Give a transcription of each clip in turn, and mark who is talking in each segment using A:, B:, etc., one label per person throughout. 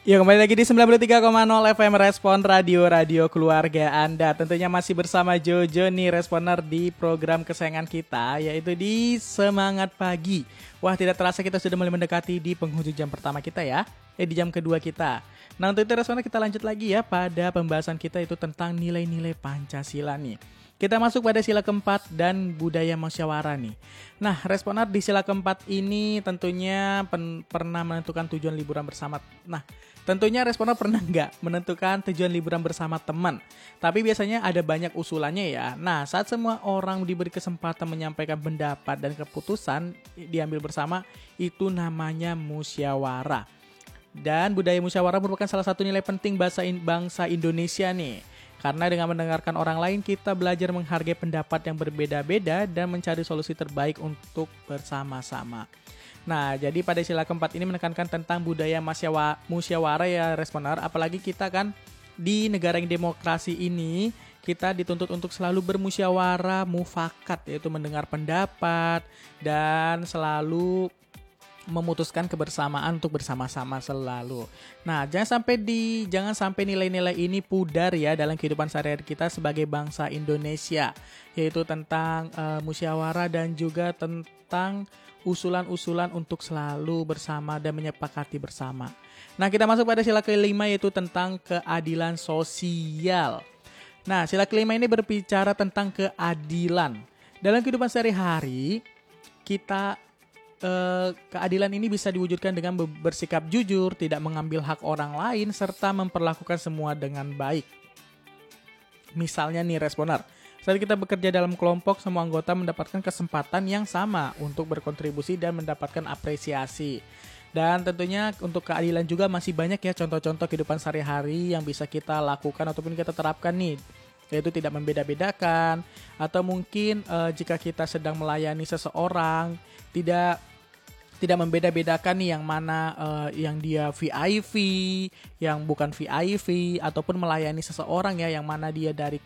A: Ya, kembali lagi di 93,0 FM Respon Radio Keluarga Anda. Tentunya masih bersama Jojo nih, responer di program kesayangan kita, yaitu di Semangat Pagi. Wah, tidak terasa kita sudah mulai mendekati di penghujung jam pertama kita ya. Di jam kedua kita. Nah, untuk itu responer kita lanjut lagi ya pada pembahasan kita itu tentang nilai-nilai Pancasila nih. Kita masuk pada sila keempat dan budaya musyawarah nih. Nah, responer di sila keempat ini tentunya pernah menentukan tujuan liburan bersama. Nah, tentunya responer pernah nggak menentukan tujuan liburan bersama teman. Tapi biasanya ada banyak usulannya ya. Nah, saat semua orang diberi kesempatan menyampaikan pendapat dan keputusan diambil bersama, itu namanya musyawarah. Dan budaya musyawarah merupakan salah satu nilai penting bangsa Indonesia nih. Karena dengan mendengarkan orang lain, kita belajar menghargai pendapat yang berbeda-beda dan mencari solusi terbaik untuk bersama-sama. Nah, jadi pada sila keempat ini menekankan tentang budaya musyawarah ya responer. Apalagi kita kan di negara yang demokrasi ini, kita dituntut untuk selalu bermusyawarah mufakat, yaitu mendengar pendapat dan selalu memutuskan kebersamaan untuk bersama-sama selalu. Nah, jangan sampai nilai-nilai ini pudar ya dalam kehidupan sehari-hari kita sebagai bangsa Indonesia, yaitu tentang musyawarah dan juga tentang usulan-usulan untuk selalu bersama dan menyepakati bersama. Nah, kita masuk pada sila kelima yaitu tentang keadilan sosial. Nah, sila kelima ini berbicara tentang keadilan. Dalam kehidupan sehari-hari, keadilan ini bisa diwujudkan dengan bersikap jujur, tidak mengambil hak orang lain, serta memperlakukan semua dengan baik. Misalnya nih responer, saat kita bekerja dalam kelompok, semua anggota mendapatkan kesempatan yang sama untuk berkontribusi dan mendapatkan apresiasi. Dan tentunya untuk keadilan juga masih banyak ya contoh-contoh kehidupan sehari-hari yang bisa kita lakukan ataupun kita terapkan nih, yaitu tidak membeda-bedakan, atau mungkin jika kita sedang melayani seseorang, tidak membeda-bedakan nih yang mana yang dia VIP, yang bukan VIP, ataupun melayani seseorang ya yang mana dia dari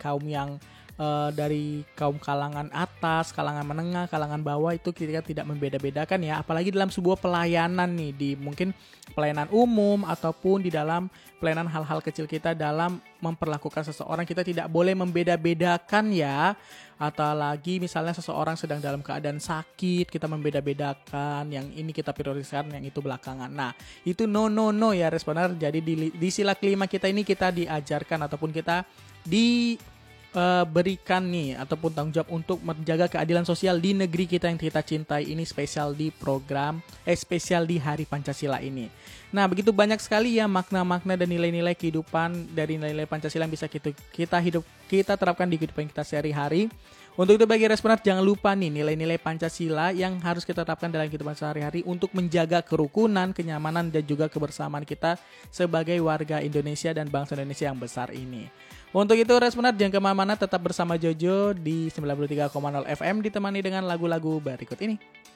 A: kaum kalangan atas, kalangan menengah, kalangan bawah, itu kita tidak membeda-bedakan ya. Apalagi dalam sebuah pelayanan nih, di mungkin pelayanan umum ataupun di dalam pelayanan hal-hal kecil kita dalam memperlakukan seseorang, kita tidak boleh membeda-bedakan ya. Atau lagi misalnya seseorang sedang dalam keadaan sakit, kita membeda-bedakan, yang ini kita prioritaskan, yang itu belakangan. Nah, itu no ya responer. Jadi di sila kelima kita ini kita diajarkan ataupun kita berikan nih ataupun tanggung jawab untuk menjaga keadilan sosial di negeri kita yang kita cintai ini, spesial di spesial di Hari Pancasila ini. Nah, begitu banyak sekali ya makna-makna dan nilai-nilai kehidupan dari nilai-nilai Pancasila yang bisa kita terapkan di kehidupan kita sehari-hari. Untuk itu bagi responer jangan lupa nih nilai-nilai Pancasila yang harus kita terapkan dalam kehidupan sehari-hari untuk menjaga kerukunan, kenyamanan dan juga kebersamaan kita sebagai warga Indonesia dan bangsa Indonesia yang besar ini. Untuk itu responer jangan kemana-mana, tetap bersama Jojo di 93,0 FM ditemani dengan lagu-lagu berikut ini.